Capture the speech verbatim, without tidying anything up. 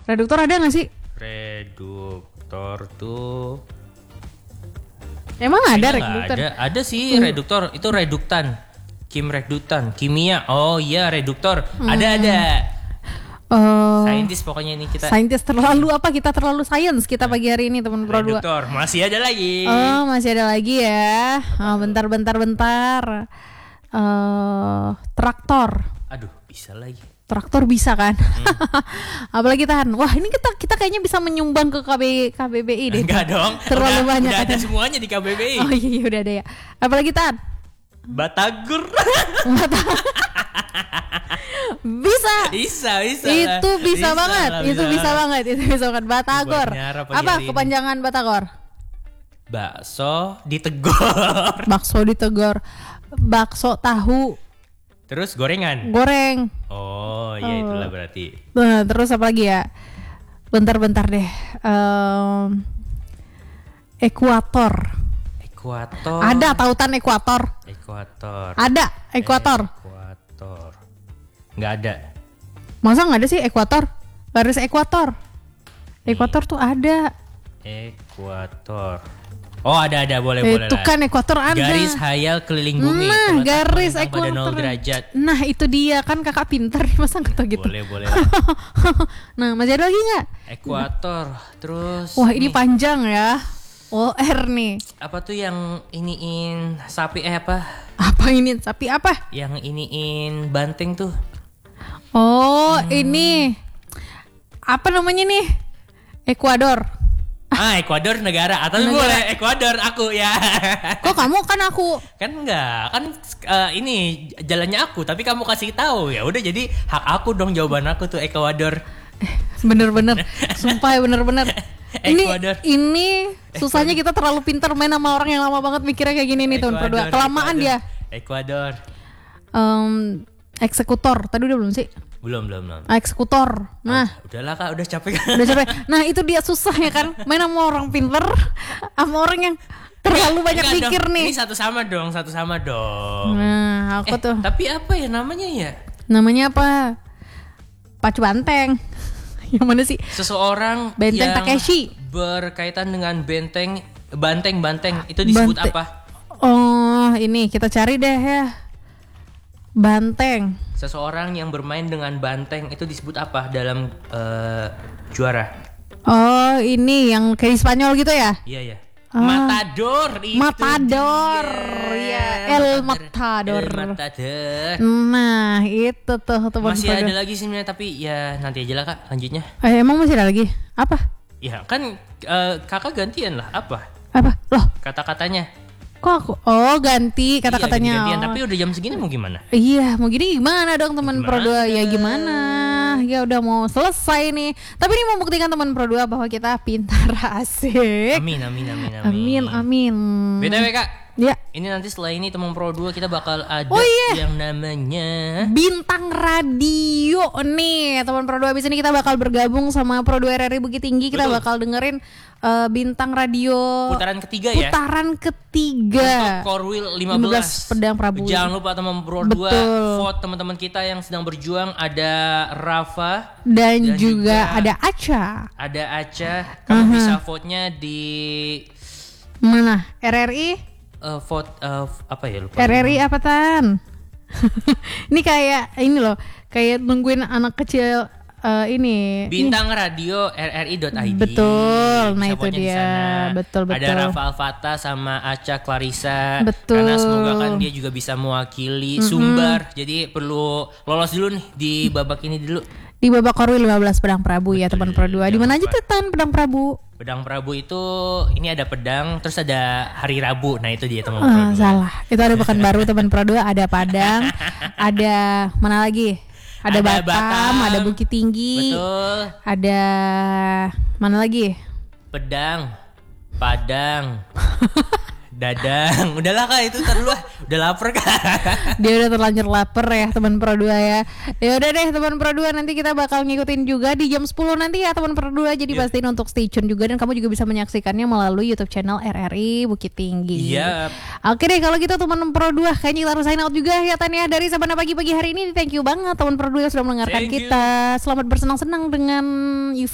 Reduktor ada nggak sih? Reduktor tuh. Emang ada Kayaknya nggak reduktor? Ada, ada sih reduktor. Itu reduktan. Kim reduktan, kimia. Oh iya reduktor. Hmm. Ada ada. Oh, Saintis pokoknya ini kita. saintis terlalu apa? Kita terlalu sains kita pagi hari ini teman Pro dua. Reduktor masih ada lagi. Oh, masih ada lagi ya. Oh, bentar bentar bentar. Eh, traktor. Aduh, bisa lagi. Traktor bisa kan? Hmm. Apalagi tahan. Wah, ini kita kita kayaknya bisa menyumbang ke K B K B B I deh. Enggak dong. Terlalu udah, banyak. Udah ada semuanya di K B B I. Oh iya, iya udah ada ya. Apalagi tahan. Batagor. Bisa. Bisa, bisa. Itu bisa, Bisa banget. lah, Itu bisa. bisa banget. Itu bisa banget. Batagor. Buat nyara pagi Apa hari ini. kepanjangan Batagor? Bakso ditegor. Bakso ditegor. Bakso tahu Terus gorengan. goreng. Oh, ya itulah berarti. Nah, terus apa lagi ya? Bentar-bentar deh. Em, ekuator. Ekuator. Ada tautan ekuator. Ekuator. Ada ekuator. Ekuator. Nggak ada. Masa nggak ada sih ekuator? Garis ekuator. Ekuator tuh ada. Ekuator. Oh, ada ada boleh boleh Itu lah. kan ekuator ada. Garis hayal keliling bumi. Nah, terletak garis melintang pada nol ekuator. derajat. Nah, itu dia kan kakak pinter masa nggak tahu gitu. Boleh boleh. lah. Nah, masih ada lagi nggak? Ekuator. Terus. Wah, ini nih, panjang ya. O R nih. apa tuh yang iniin sapi eh apa? Apa ini? Sapi apa? Yang iniin banteng tuh. Oh, Hmm. ini apa namanya nih? Ekuador. Ah, Ekuador negara atau Negara. boleh Ekuador aku ya. Kok kamu kan aku? Kan enggak, kan eh, ini jalannya aku tapi kamu kasih tahu ya udah jadi hak aku dong jawaban aku tuh Ekuador. Bener-bener, sumpah ya bener-bener. Ini Ekuador. ini susahnya kita terlalu pintar main sama orang yang lama banget mikirnya kayak gini nih teman Ekuador, berdua. Kelamaan Ekuador. dia. Ekuador. Em, eksekutor. Tadi udah belum sih? Belum belum belum. Eksekutor. Nah, Udahlah Kak, udah capek kan. udah capek. Nah, itu dia susahnya kan main sama orang pinter sama orang yang terlalu banyak Enggak pikir dong, nih. Ini satu sama dong, satu sama dong. Nah, aku eh, tuh tapi apa ya namanya ya? namanya apa? Pacu banteng. Yang mana sih? Seseorang Benteng yang Takeshi. berkaitan dengan benteng banteng-banteng itu disebut Bante- apa? Oh, ini kita cari deh ya. Banteng. Seseorang yang bermain dengan banteng itu disebut apa dalam eh, juara? Oh, ini yang kayak di Spanyol gitu ya? Iya ya. Ah. Matador itu Matador. dia. Iya, El Matador. El Matador. Nah, itu tuh teman Masih ada produk. lagi sih sebenarnya tapi ya nanti aja lah Kak lanjutnya. Eh, emang masih ada lagi? Apa? Ya kan eh, Kakak gantian lah apa Apa? Loh, kata-katanya? kok aku? Oh, ganti kata-katanya. Iya, ganti-gantian, Oh. tapi udah jam segini mau gimana? Iya, mau gini gimana dong teman Pro dua? Ya gimana? Ya udah mau selesai nih. Tapi ini membuktikan teman Pro dua bahwa kita pintar, asik. Amin amin amin amin. Amin, amin. B T W Kak, Ya, ini nanti setelah ini teman Pro dua kita bakal ada Oh, iya. yang namanya bintang radio nih teman Pro dua. Abis ini kita bakal bergabung sama Pro dua R R I Bukit Tinggi. Kita Betul. bakal dengerin eh, bintang radio putaran ketiga ya. putaran ketiga. Untuk Korwil lima lima belas belas Pedang Prabu. Jangan lupa teman Pro dua Betul. vote teman-teman kita yang sedang berjuang. Ada Rafa, Dan, Dan juga, juga ada Aca. ada Aca. Kamu bisa vote-nya di Mana? R R I? eh, vote eh, apa ya lupa. R R I apa tan? Ini kayak ini loh, kayak nungguin anak kecil eh, ini. Bintang Radio R R I dot I D. Betul, nah Bisa itu vote-nya di dia. sana. Betul, Ada betul. Rafa Alfata sama Aca Clarissa. Betul. Karena semoga kan dia juga bisa mewakili Sumbar. Jadi perlu lolos dulu nih di babak ini dulu. Di babak Korwil lima belas Pedang Prabu ya teman Pro dua. Di mana aja tuh Tan Pedang Prabu? Pedang Prabu itu ini ada pedang, terus ada hari Rabu. Nah itu dia teman Ah, Pro dua. salah. Itu ada Pekanbaru teman Pro dua, ada Padang, ada mana lagi? Ada, Ada Batam, Batam. ada Bukit Tinggi. Betul. Ada mana lagi? Pedang, Padang, Dadang. Udahlah Kak itu ntar dulu ah. Udah lapar Kak. Dia udah terlanjur lapar ya teman Pro dua ya. Ya udah deh teman Pro dua, nanti kita bakal ngikutin juga di jam sepuluh nanti ya teman Pro dua. Jadi Yep. pastiin untuk stay tune juga, dan kamu juga bisa menyaksikannya melalui YouTube channel R R I Bukit Tinggi. Iya. Oke deh kalau gitu teman Pro dua, kayaknya kita harus sign out juga ya Tan ya dari Sabana pagi-pagi hari ini. Thank you banget teman Pro dua yang sudah mendengarkan Thank you. kita. Selamat bersenang-senang dengan